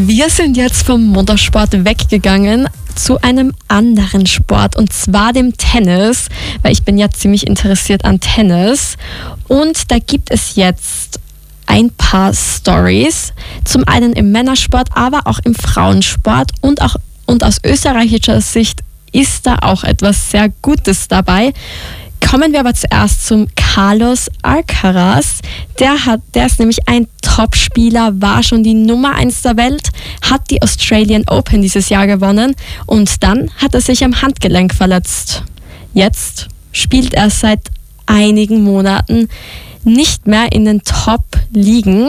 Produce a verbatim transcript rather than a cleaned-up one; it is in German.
Wir sind jetzt vom Motorsport weggegangen zu einem anderen Sport, und zwar dem Tennis, weil ich bin ja ziemlich interessiert an Tennis. Und da gibt es jetzt ein paar Stories, zum einen im Männersport, aber auch im Frauensport, und auch und aus österreichischer Sicht ist da auch etwas sehr Gutes dabei. Kommen wir aber zuerst zum Carlos Alcaraz. Der, hat, der ist nämlich ein Top-Spieler, war schon die Nummer eins der Welt, hat die Australian Open dieses Jahr gewonnen und dann hat er sich am Handgelenk verletzt. Jetzt spielt er seit einigen Monaten nicht mehr in den Top-Ligen.